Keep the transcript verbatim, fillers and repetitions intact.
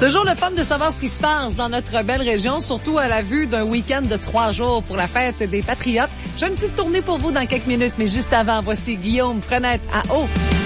Toujours le fun de savoir ce qui se passe dans notre belle région, surtout à la vue d'un week-end de trois jours pour la fête des Patriotes. J'ai une petite tournée pour vous dans quelques minutes, mais juste avant, voici Guillaume Frenette à Eau.